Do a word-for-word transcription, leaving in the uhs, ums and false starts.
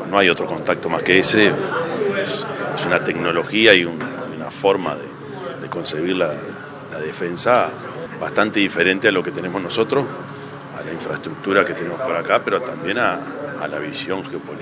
no hay otro contacto más que ese, es, es una tecnología y un, una forma de, de concebir la, la defensa bastante diferente a lo que tenemos nosotros, a la infraestructura que tenemos por acá, pero también a, a la visión geopolítica.